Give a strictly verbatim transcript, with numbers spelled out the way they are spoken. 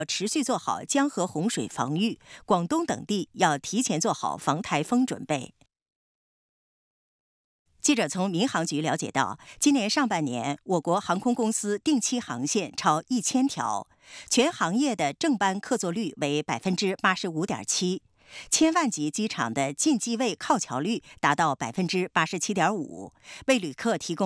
持续做好江河洪水防御，广东等地要提前做好防台风准备。记者从民航局了解到，今年上半年，我国航空公司定期航线超一千条，全行业的正班客座率为百分之八十五点七，千万级机场的进机位靠桥率达到百分之八十七点五，为旅客提供